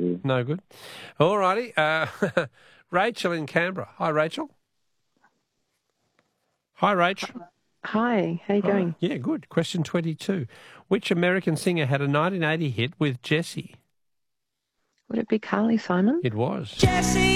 you. No good. All righty. Rachel in Canberra. Hi, Rachel. Hi, Rachel. Hi, how you going? Yeah, good. Question 22. Which American singer had a 1980 hit with Jessie? Would it be Carly Simon? It was. Jessie.